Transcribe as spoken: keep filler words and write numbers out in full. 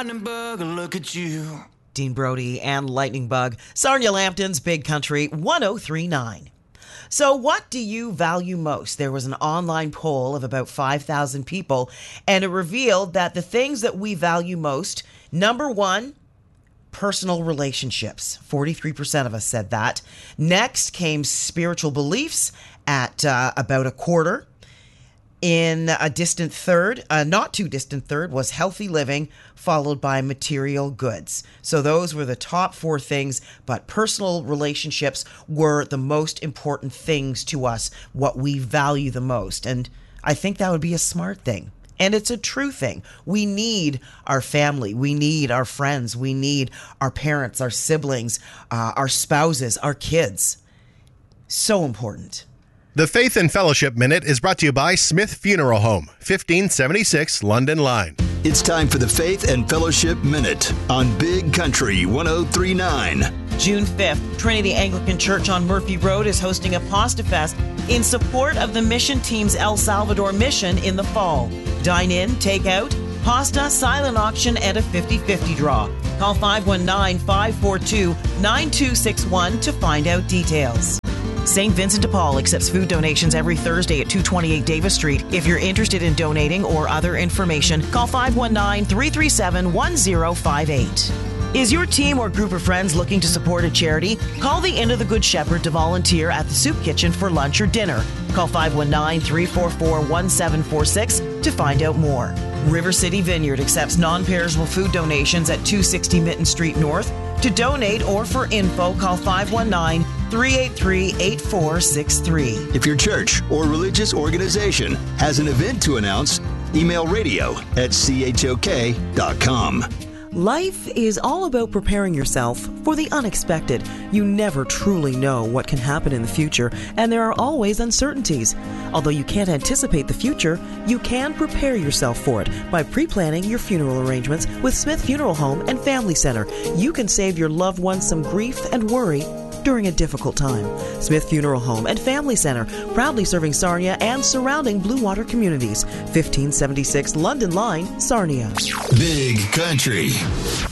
Look at you. Dean Brody and Lightning Bug. Sarnia Lambton's Big Country one oh three point nine. So what do you value most? There was an online poll of about five thousand people, and it revealed that the things that we value most, number one, personal relationships. forty-three percent of us said that. Next came spiritual beliefs at uh, about a quarter. In a distant third, a not too distant third, was healthy living, followed by material goods. So those were the top four things, but personal relationships were the most important things to us, what we value the most. And I think that would be a smart thing. And it's a true thing. We need our family. We need our friends. We need our parents, our siblings, uh, our spouses, our kids. So important. The Faith and Fellowship Minute is brought to you by Smith Funeral Home, fifteen seventy-six London Line. It's time for the Faith and Fellowship Minute on Big Country one oh three point nine. June fifth, Trinity Anglican Church on Murphy Road is hosting a Pasta Fest in support of the mission team's El Salvador mission in the fall. Dine in, take out, pasta, silent auction, and a fifty-fifty draw. Call five one nine, five four two, nine two six one to find out details. Saint Vincent de Paul accepts food donations every Thursday at two twenty-eight Davis Street. If you're interested in donating or other information, call five one nine, three three seven, one zero five eight. Is your team or group of friends looking to support a charity? Call the Inn of the Good Shepherd to volunteer at the Soup Kitchen for lunch or dinner. Call five one nine, three four four, one seven four six to find out more. River City Vineyard accepts non-perishable food donations at two sixty Mitten Street North. To donate or for info, call five one nine, three eight three, eight four six three. If your church or religious organization has an event to announce, email radio at c h o k dot com. Life is all about preparing yourself for the unexpected. You never truly know what can happen in the future, and there are always uncertainties. Although you can't anticipate the future, you can prepare yourself for it by pre-planning your funeral arrangements with Smith Funeral Home and Family Center. You can save your loved ones some grief and worry during a difficult time. Smith Funeral Home and Family Center, proudly serving Sarnia and surrounding Blue Water communities. fifteen seventy-six London Line, Sarnia. Big Country